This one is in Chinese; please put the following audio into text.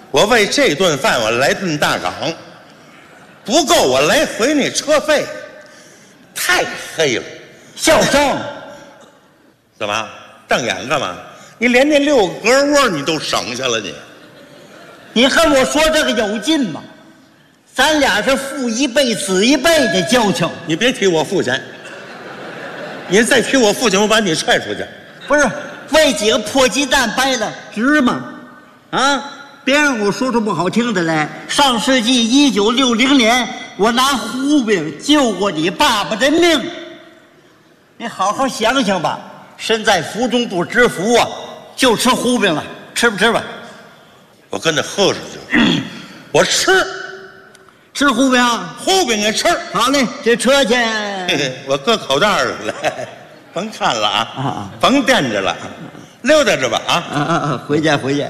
我为这顿饭我来顿大港，不够我来回那车费，太黑了。 小郑， 怎么瞪眼干嘛？你连那6个格窝你都省下了你和我说这个有劲吗？咱俩是父一辈子一辈的交情。 你别提我父亲，你再提我父亲，我把你踹出去。 不是为几个破鸡蛋掰了值吗？啊！别让我说出不好听的来。上世纪1960年，我拿胡饼救过你爸爸的命。你好好想想吧。身在福中不知福啊，就吃胡饼了，吃不吃吧？ 我跟他喝上去，我吃胡饼， 胡饼也吃。 好嘞，这车去， 我搁口袋里了，甭看了啊，甭惦着了，溜达着吧啊。 回家。